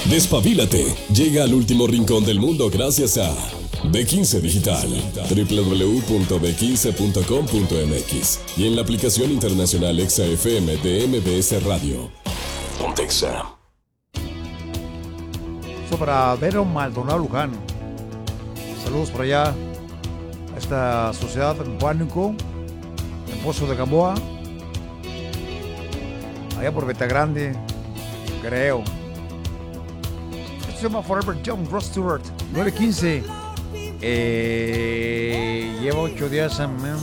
Despabilate. Llega al último rincón del mundo gracias a B15 Digital. www.b15.com.mx y en la aplicación internacional Exa FM de MBS Radio. Pontexa. Esto para Vero Maldonado Luján. Saludos por allá a esta sociedad en Pánico, en Pozo de Gamboa, allá por Betagrande, creo. Esto se llama Forever Young, Ross Stewart, 9:15. Lleva 8 días